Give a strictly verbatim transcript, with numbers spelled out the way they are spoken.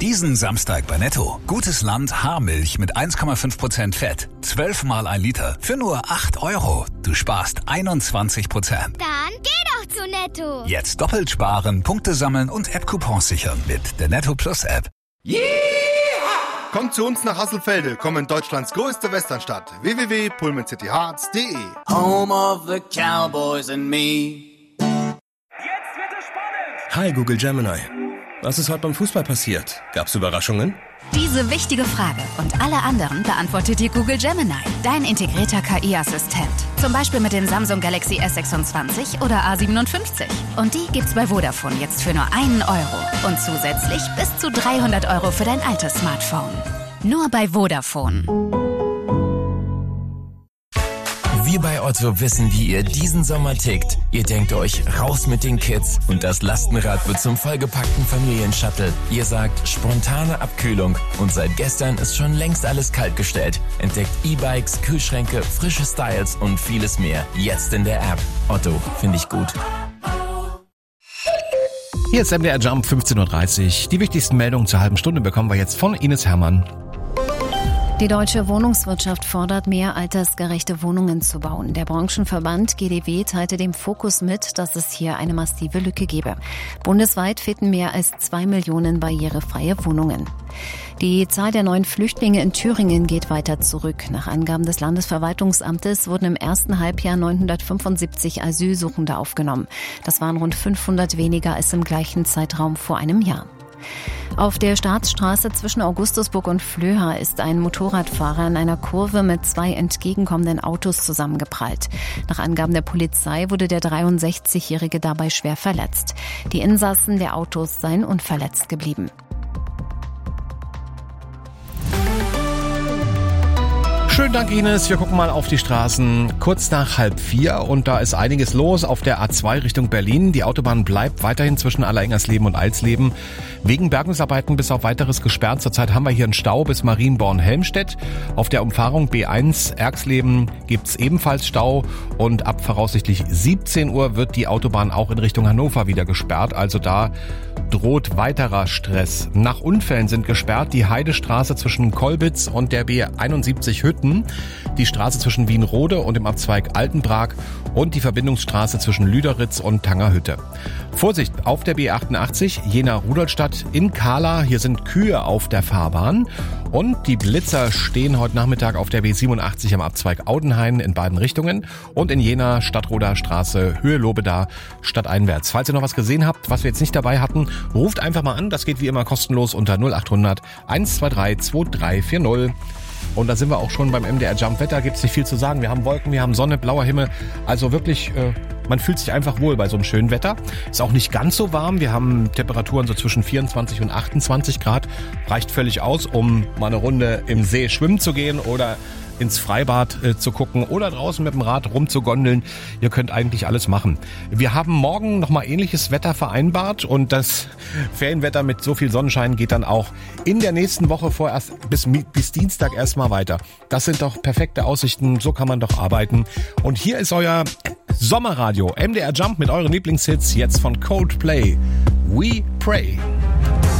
Diesen Samstag bei Netto. Gutes Land Haarmilch mit eins Komma fünf Prozent Fett. zwölf mal ein Liter für nur acht Euro. Du sparst einundzwanzig Prozent. Dann geh doch zu Netto. Jetzt doppelt sparen, Punkte sammeln und App-Coupons sichern mit der Netto Plus App. Yeah! Kommt zu uns nach Hasselfelde, komm in Deutschlands größte Westernstadt. w w w punkt pullman city hearts punkt d e. Home of the Cowboys and me. Jetzt wird es spannend. Hi Google Gemini. Was ist heute beim Fußball passiert? Gab's Überraschungen? Diese wichtige Frage und alle anderen beantwortet dir Google Gemini, dein integrierter K I-Assistent. Zum Beispiel mit dem Samsung Galaxy S sechsundzwanzig oder A siebenundfünfzig. Und die gibt's bei Vodafone jetzt für nur einen Euro. Und zusätzlich bis zu dreihundert Euro für dein altes Smartphone. Nur bei Vodafone. Wir bei Otto wissen, wie ihr diesen Sommer tickt. Ihr denkt euch, raus mit den Kids und das Lastenrad wird zum vollgepackten Familienshuttle. Ihr sagt, spontane Abkühlung und seit gestern ist schon längst alles kaltgestellt. Entdeckt E-Bikes, Kühlschränke, frische Styles und vieles mehr. Jetzt in der App. Otto, finde ich gut. Hier ist M D R Jump fünfzehn Uhr dreißig. Die wichtigsten Meldungen zur halben Stunde bekommen wir jetzt von Ines Hermann. Die deutsche Wohnungswirtschaft fordert, mehr altersgerechte Wohnungen zu bauen. Der Branchenverband G D W teilte dem Fokus mit, dass es hier eine massive Lücke gebe. Bundesweit fehlten mehr als zwei Millionen barrierefreie Wohnungen. Die Zahl der neuen Flüchtlinge in Thüringen geht weiter zurück. Nach Angaben des Landesverwaltungsamtes wurden im ersten Halbjahr neunhundertfünfundsiebzig Asylsuchende aufgenommen. Das waren rund fünfhundert weniger als im gleichen Zeitraum vor einem Jahr. Auf der Staatsstraße zwischen Augustusburg und Flöha ist ein Motorradfahrer in einer Kurve mit zwei entgegenkommenden Autos zusammengeprallt. Nach Angaben der Polizei wurde der dreiundsechzigjährige dabei schwer verletzt. Die Insassen der Autos seien unverletzt geblieben. Schönen Dank, Ines. Wir gucken mal auf die Straßen kurz nach halb vier und da ist einiges los auf der A zwei Richtung Berlin. Die Autobahn bleibt weiterhin zwischen Allerengersleben und Alsleben wegen Bergungsarbeiten bis auf weiteres gesperrt. Zurzeit haben wir hier einen Stau bis Marienborn-Helmstedt. Auf der Umfahrung B eins Erxleben gibt's ebenfalls Stau und ab voraussichtlich siebzehn Uhr wird die Autobahn auch in Richtung Hannover wieder gesperrt. Also da droht weiterer Stress. Nach Unfällen sind gesperrt die Heidestraße zwischen Kolbitz und der B einundsiebzig Hütten, die Straße zwischen Wienrode und dem Abzweig Altenbrag und die Verbindungsstraße zwischen Lüderitz und Tangerhütte. Vorsicht auf der B achtundachtzig Jena-Rudolstadt in Kahla. Hier sind Kühe auf der Fahrbahn und die Blitzer stehen heute Nachmittag auf der B siebenundachtzig am Abzweig Audenhain in beiden Richtungen und in Jena Stadtroder Straße Höhe Lobeda stadteinwärts. Falls ihr noch was gesehen habt, was wir jetzt nicht dabei hatten, ruft einfach mal an. Das geht wie immer kostenlos unter null acht hundert eins zwei drei zwei drei vier null. Und da sind wir auch schon beim M D R Jump. Wetter gibt's nicht viel zu sagen. Wir haben Wolken, wir haben Sonne, blauer Himmel. Also wirklich, äh, man fühlt sich einfach wohl bei so einem schönen Wetter. Ist auch nicht ganz so warm. Wir haben Temperaturen so zwischen vierundzwanzig und achtundzwanzig Grad. Reicht völlig aus, um mal eine Runde im See schwimmen zu gehen oder ins Freibad äh, zu gucken oder draußen mit dem Rad rumzugondeln. Ihr könnt eigentlich alles machen. Wir haben morgen nochmal ähnliches Wetter vereinbart und das Ferienwetter mit so viel Sonnenschein geht dann auch in der nächsten Woche vorerst bis, bis Dienstag erstmal weiter. Das sind doch perfekte Aussichten, so kann man doch arbeiten. Und hier ist euer Sommerradio M D R Jump mit euren Lieblingshits jetzt von Coldplay. We Pray.